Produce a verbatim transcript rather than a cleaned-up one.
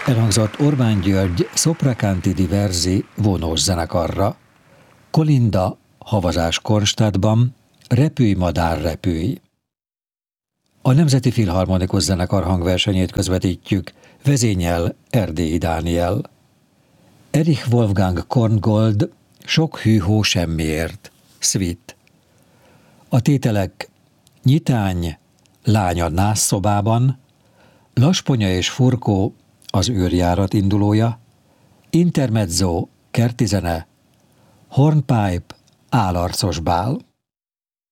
Elhangzott Orbán György Sopra-Canti Diversi vonós zenekarra. Kolinda Havazás Kronstadtban, Repülj, madár, repülj. A Nemzeti Filharmonikus Zenekar hangversenyét közvetítjük, vezényel Erdélyi Dániel. Erich Wolfgang Korngold, Sok hű-hó semmiért, Szvit. A tételek Nyitány, Lány a nászszobában, Lasponya és Furkó, Az őrjárat indulója, Intermezzo, kerti zene, Hornpipe, Álarcos bál.